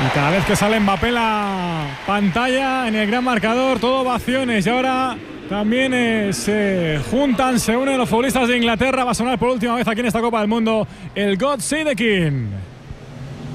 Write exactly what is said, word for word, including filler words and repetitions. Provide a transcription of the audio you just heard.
Y cada vez que sale Mbappé en la pantalla, en el gran marcador, todo ovaciones. Y ahora también eh, se juntan, se unen los futbolistas de Inglaterra. Va a sonar por última vez aquí en esta Copa del Mundo el God Save the King.